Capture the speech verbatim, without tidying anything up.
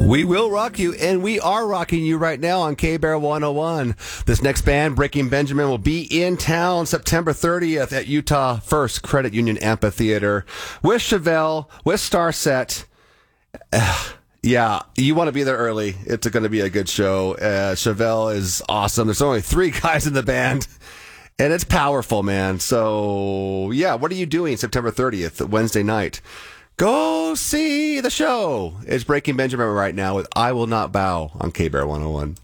We will rock you, and we are rocking you right now on K-Bear one oh one. This next band, Breaking Benjamin, will be in town September thirtieth at Utah First Credit Union Amphitheater with Chevelle, with Starset. Uh, yeah, you want to be there early. It's going to be a good show. Uh, Chevelle is awesome. There's only three guys in the band, and it's powerful, man. So, yeah, what are you doing September thirtieth, Wednesday night? Go see the show. It's Breaking Benjamin right now with I Will Not Bow on K-Bear one oh one.